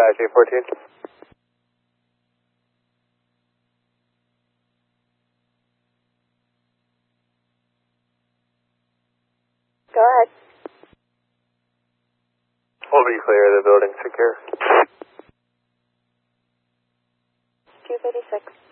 dispatch 814. Go ahead. We'll be clear, the building's secure. 256.